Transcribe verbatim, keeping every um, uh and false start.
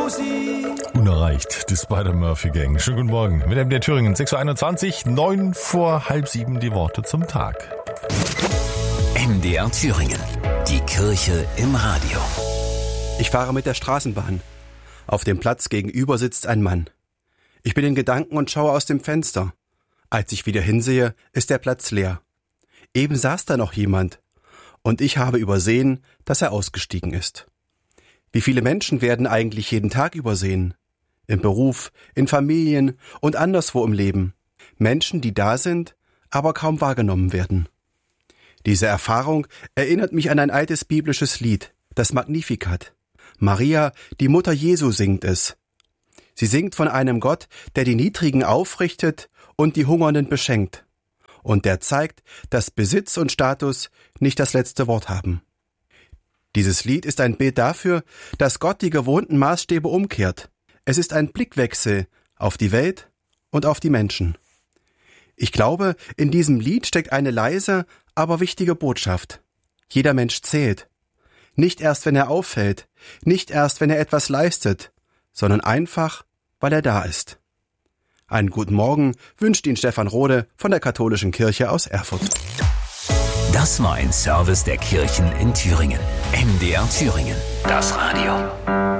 Unerreicht, die Spider-Murphy-Gang. Schönen guten Morgen. Mit M D R Thüringen, sechs Uhr einundzwanzig, neun vor halb sieben die Worte zum Tag. M D R Thüringen, die Kirche im Radio. Ich fahre mit der Straßenbahn. Auf dem Platz gegenüber sitzt ein Mann. Ich bin in Gedanken und schaue aus dem Fenster. Als ich wieder hinsehe, ist der Platz leer. Eben saß da noch jemand. Und ich habe übersehen, dass er ausgestiegen ist. Wie viele Menschen werden eigentlich jeden Tag übersehen? Im Beruf, in Familien und anderswo im Leben. Menschen, die da sind, aber kaum wahrgenommen werden. Diese Erfahrung erinnert mich an ein altes biblisches Lied, das Magnificat. Maria, die Mutter Jesu, singt es. Sie singt von einem Gott, der die Niedrigen aufrichtet und die Hungernden beschenkt. Und der zeigt, dass Besitz und Status nicht das letzte Wort haben. Dieses Lied ist ein Bild dafür, dass Gott die gewohnten Maßstäbe umkehrt. Es ist ein Blickwechsel auf die Welt und auf die Menschen. Ich glaube, in diesem Lied steckt eine leise, aber wichtige Botschaft. Jeder Mensch zählt. Nicht erst, wenn er auffällt, nicht erst, wenn er etwas leistet, sondern einfach, weil er da ist. Einen guten Morgen wünscht Ihnen Stefan Rode von der Katholischen Kirche aus Erfurt. Das war ein Service der Kirchen in Thüringen. M D R Thüringen, das Radio.